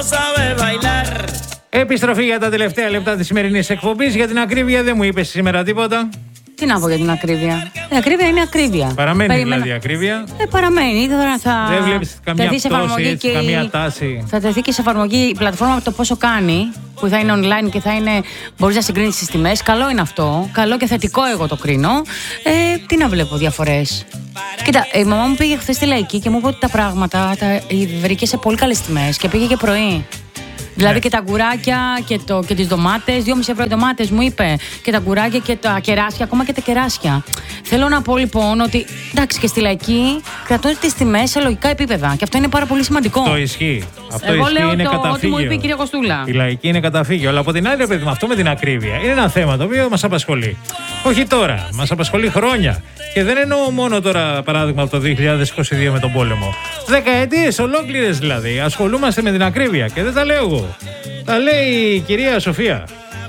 Επιστροφή για τα τελευταία λεπτά της σημερινής εκπομπής. Για την ακρίβεια δεν μου είπες σήμερα τίποτα. Τι να πω για την ακρίβεια. Η ακρίβεια είναι ακρίβεια. Παραμένει δηλαδή η ακρίβεια. Παραμένει. Δεν βλέπεις καμία πτώση, έτσι, καμία τάση. Θα τεθεί και σε εφαρμογή η πλατφόρμα το πόσο κάνει, που θα είναι online και θα είναι. Μπορείς να συγκρίνεις τις τιμές. Καλό είναι αυτό. Καλό και θετικό, εγώ το κρίνω. Τι να βλέπω διαφορές. Κοίτα, η μαμά μου πήγε χθες στη Λαϊκή και μου είπε ότι τα πράγματα βρήκε σε πολύ καλές τιμές και πήγε και πρωί. Δηλαδή και τα αγκουράκια και τις ντομάτες, 2,5 ευρώ οι ντομάτες μου είπε. Και τα αγκουράκια και τα κεράσια, ακόμα και τα κεράσια. Θέλω να πω λοιπόν ότι εντάξει, και στη Λαϊκή κρατούν τις τιμές σε λογικά επίπεδα. Και αυτό είναι πάρα πολύ σημαντικό. Αυτό ισχύει. Αυτό εγώ ισχύει, λέω είναι καταφύγιο. ό,τι μου είπε η κυρία Κοστούλα. Η Λαϊκή είναι καταφύγιο. Αλλά από την άλλη, παιδί μου, αυτό με την ακρίβεια είναι ένα θέμα το οποίο μας απασχολεί. Όχι τώρα, μας απασχολεί χρόνια. Και δεν εννοώ μόνο τώρα, παράδειγμα, από το 2022 με τον πόλεμο. Δεκαετίες ολόκληρες δηλαδή ασχολούμαστε με την ακρίβεια. Και δεν τα λέω εγώ. Τα λέει η κυρία Σοφία.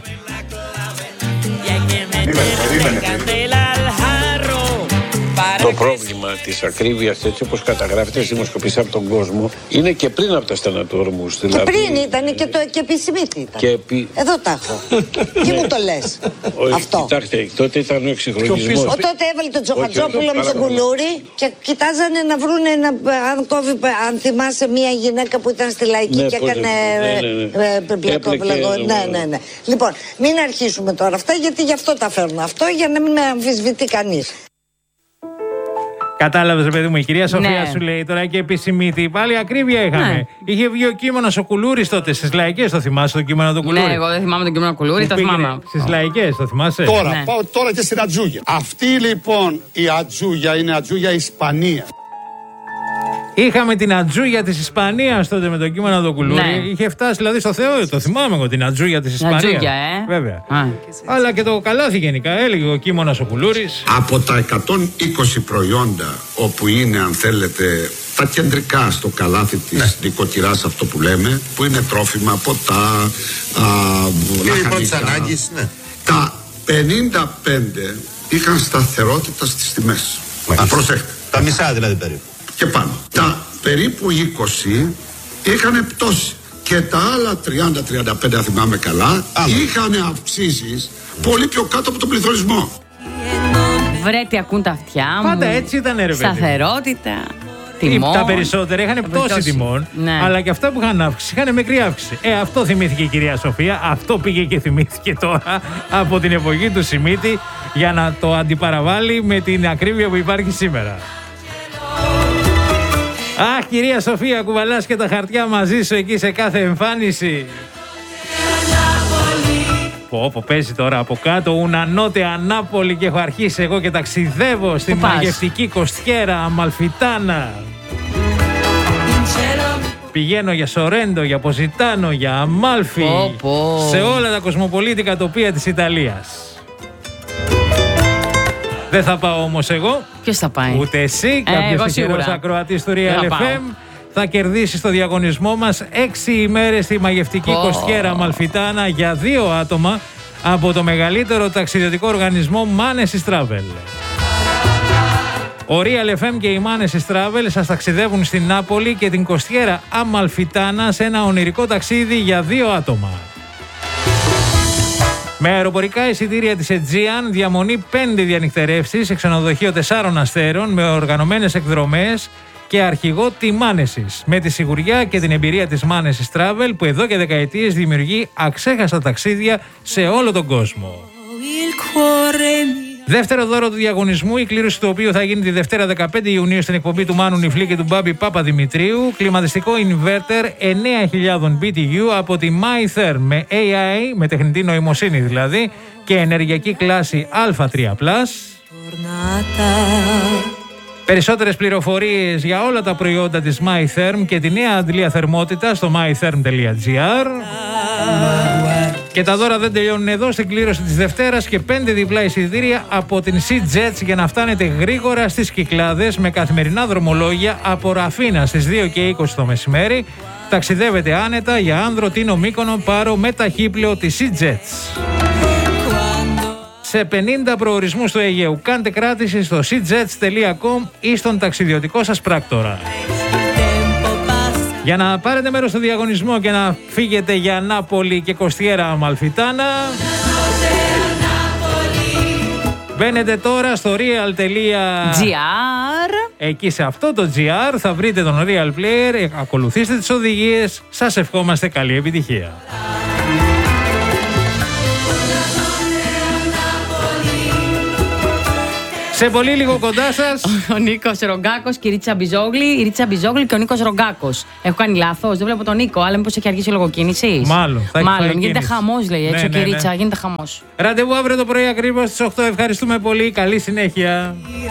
Το πρόβλημα της ακρίβειας, έτσι όπως καταγράφεται στη δημοσκοπήσεις από τον κόσμο, είναι και πριν από τα στενατόρμους. Και δηλαδή, πριν ήταν και επισημήτη ήταν. Εδώ τα έχω. Τι μου το λες αυτό. Κοιτάξτε, τότε ήταν ο εξυγχρονισμός. Τότε έβαλε τον Τζοχατζόπουλο με τον Κουλούρη και κοιτάζανε να βρούνε αν θυμάσαι μια γυναίκα που ήταν στη Λαϊκή και έκανε πλακόπλαγο. Ναι. Λοιπόν, μην αρχίσουμε τώρα αυτά, γιατί γι' αυτό τα φέρνω αυτό, για να μην με αμφισβητεί κανείς. Κατάλαβες, παιδί μου, η κυρία Σοφία σου λέει τώρα και επισημήτη. Πάλι ακρίβεια είχαμε. Ναι. Είχε βγει ο κείμενος ο Κουλούρης τότε στις Λαϊκές. Το θυμάσαι το κείμενο του Κουλούρη? Ναι, εγώ δεν θυμάμαι τον κείμενο Κουλούρη, το θυμάμαι. Στις Λαϊκές, το θυμάσαι? Τώρα, πάω τώρα και στην Ατζούγια. Αυτή λοιπόν η Ατζούγια είναι Ατζούγια Ισπανία. Είχαμε την Ατζούγια της Ισπανίας τότε με το κείμενο του Κουλούρη. Ναι. Είχε φτάσει δηλαδή στο Θεό, το θυμάμαι εγώ, την Ατζούγια της Ισπανίας. Ατζούγια, βέβαια. Αλλά και το καλάθι γενικά, έλεγε ο κείμενος ο Κουλούρης. Από τα 120 προϊόντα, όπου είναι, αν θέλετε, τα κεντρικά στο καλάθι της νοικοκυράς, αυτό που λέμε, που είναι τρόφιμα, ποτά, λαχανικά. Τα 55 είχαν σταθερότητα στις τιμές. Προσέχτε. Τα μισά δηλαδή περίπου. Και πάνω. Τα περίπου 20 είχαν πτώση. Και τα άλλα 30-35, αν θυμάμαι καλά, είχαν αυξήσεις πολύ πιο κάτω από τον πληθωρισμό. Βρε, τι ακούν τα αυτιά μου. Πάντα έτσι ήταν, ρε παιδί. Σταθερότητα. Τιμών. Τα περισσότερα είχαν πτώση τιμών, αλλά και αυτά που είχαν αύξηση είχαν μικρή αύξηση. Αυτό θυμήθηκε η κυρία Σοφία, αυτό πήγε και θυμήθηκε τώρα από την εποχή του Σιμίτη για να το αντιπαραβάλει με την ακρίβεια που υπάρχει σήμερα. Αχ, κυρία Σοφία, κουβαλάς και τα χαρτιά μαζί σου εκεί σε κάθε εμφάνιση. Πω, παίζει τώρα από κάτω Ουνανότε Ανάπολη και έχω αρχίσει εγώ και ταξιδεύω στη μαγευτική Κοστιέρα Αμαλφιτάνα. Πηγαίνω για Σορέντο, για Ποζιτάνο, για Αμάλφι, σε όλα τα κοσμοπολίτικα τοπία της Ιταλίας. Δεν θα πάω όμως εγώ. Ποιος θα πάει? Ούτε εσύ. Κάποιος τυχερός ακροατής του Real FM θα κερδίσει στο διαγωνισμό μας 6 ημέρες στη μαγευτική Κοστιέρα Αμαλφιτάνα για 2 άτομα από το μεγαλύτερο ταξιδιωτικό οργανισμό Manesis Travel. Ο Real FM και οι Manesis Travel σας ταξιδεύουν στην Νάπολη και την Κοστιέρα Αμαλφιτάνα σε ένα ονειρικό ταξίδι για 2 άτομα. Με αεροπορικά εισιτήρια της Aegean, διαμονή 5 διανυκτερεύσεις σε ξενοδοχείο 4 αστέρων με οργανωμένες εκδρομές και αρχηγό τη Manesis. Με τη σιγουριά και την εμπειρία της Manesis Travel που εδώ και δεκαετίες δημιουργεί αξέχαστα ταξίδια σε όλο τον κόσμο. Δεύτερο δώρο του διαγωνισμού, η κλήρωση του οποίου θα γίνει τη Δευτέρα 15 Ιουνίου στην εκπομπή του Μάνου Νιφλή και του Μπάμπη Παπαδημητρίου. Κλιματιστικό inverter 9.000 BTU από τη MyTherm με AI, με τεχνητή νοημοσύνη δηλαδή, και ενεργειακή κλάση Α3+. Περισσότερες πληροφορίες για όλα τα προϊόντα της MyTherm και τη νέα αντλία θερμότητα στο mytherm.gr. Και τα δώρα δεν τελειώνουν εδώ. Στην κλήρωση της Δευτέρας και 5 διπλά εισιτήρια από την Sea Jets για να φτάνετε γρήγορα στις Κυκλάδες με καθημερινά δρομολόγια από Ραφίνα στις 2:20 το μεσημέρι. Ταξιδεύετε άνετα για Άνδρο, Τίνο, Μύκονο, Πάρο με ταχύπλαιο της Sea Jets. Σε 50 προορισμούς του Αιγαίου. Κάντε κράτηση στο seajets.com ή στον ταξιδιωτικό σας πράκτορα. Για να πάρετε μέρος στο διαγωνισμό και να φύγετε για Νάπολη και Κοστιέρα Αμαλφιτάνα, μπαίνετε τώρα στο real.gr. Εκεί σε αυτό το GR θα βρείτε τον Real Player, ακολουθήστε τις οδηγίες, σας ευχόμαστε καλή επιτυχία. Σε πολύ λίγο κοντά σας ο Νίκος Ρογκάκος και η Ρίτσα Μπιζόγλη. Η Ρίτσα Μπιζόγλη και ο Νίκος Ρογκάκος. Έχω κάνει λάθος, δεν βλέπω τον Νίκο, αλλά μήπως έχει αργήσει η λογοκίνηση. Μάλλον. Γίνεται χαμός, λέει έξω και η Ρίτσα. Γίνεται χαμός. Ραντεβού αύριο το πρωί ακριβώς στις 8. Ευχαριστούμε πολύ. Καλή συνέχεια.